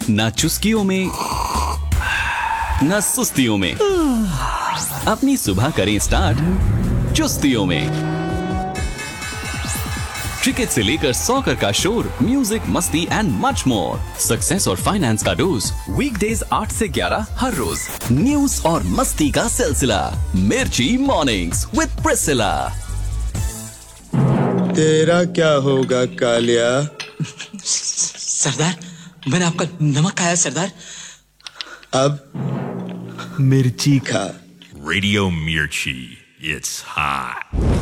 ना चुस्कियों में, ना सुस्तियों में, अपनी सुबह करें स्टार्ट चुस्तियों में। क्रिकेट से लेकर सॉकर का शोर, म्यूजिक, मस्ती एंड मच मोर। सक्सेस और फाइनेंस का डोज, वीकडेज 8 से 11 हर रोज। न्यूज और मस्ती का सिलसिला, मिर्ची मॉर्निंग्स विद प्रिसिला। तेरा क्या होगा कालिया? सरदार, मैंने आपका नमक खाया सरदार। अब मिर्ची खा। Radio Mirchi, it's hot.